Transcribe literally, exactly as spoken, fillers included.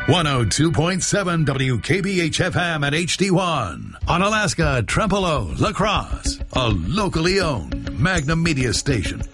one oh two point seven W K B H F M at H D one. Onalaska, Trempealeau, La Crosse. A locally owned Magnum Media station